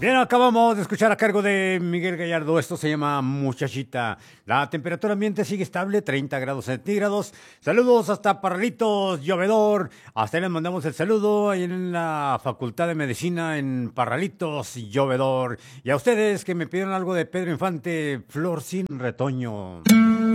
Bien, acabamos de escuchar a cargo de Miguel Gallardo. Esto se llama Muchachita. La temperatura ambiente sigue estable, 30 grados centígrados. Saludos hasta Parralitos, Llovedor. Hasta ahí les mandamos el saludo ahí en la Facultad de Medicina en Parralitos, Llovedor. Y a ustedes que me pidieron algo de Pedro Infante, Flor sin retoño.